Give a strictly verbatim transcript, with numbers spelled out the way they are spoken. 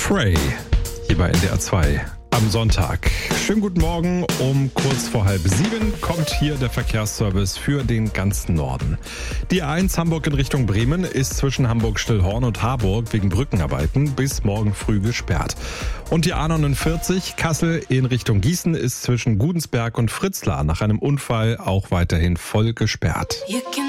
Frey, hier bei N D R zwei am Sonntag. Schönen guten Morgen, um kurz vor halb sieben kommt hier der Verkehrsservice für den ganzen Norden. Die A eins Hamburg in Richtung Bremen ist zwischen Hamburg-Stillhorn und Harburg wegen Brückenarbeiten bis morgen früh gesperrt. Und die A neunundvierzig Kassel in Richtung Gießen ist zwischen Gudensberg und Fritzlar nach einem Unfall auch weiterhin voll gesperrt.